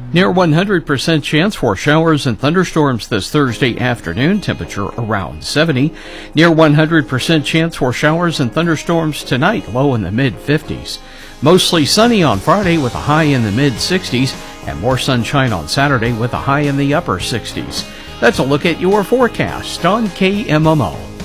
Near 100% chance for showers and thunderstorms this Thursday afternoon, temperature around 70. Near 100% chance for showers and thunderstorms tonight, low in the mid-50s. Mostly sunny on Friday with a high in the mid-60s, and more sunshine on Saturday with a high in the upper 60s. That's a look at your forecast on KMMO.